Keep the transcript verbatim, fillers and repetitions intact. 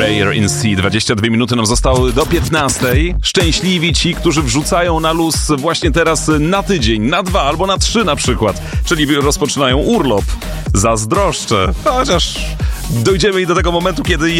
Player in C. dwadzieścia dwie minuty nam zostały do piętnastej. Szczęśliwi ci, którzy wrzucają na luz właśnie teraz na tydzień, na dwa albo na trzy na przykład. Czyli rozpoczynają urlop. Zazdroszczę. Chociaż dojdziemy i do tego momentu, kiedy